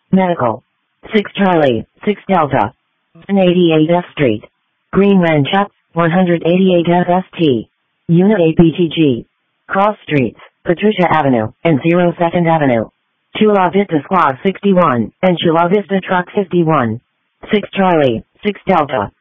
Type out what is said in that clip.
Medical. 6 Charlie, 6 Delta. 88 F Street. Green Rancha, 188 FST. Unit APTG. Cross Streets, Patricia Avenue, and 02nd Avenue. Chula Vista Squad 61, and Chula Vista Truck 51. 6 Charlie, 6 Delta.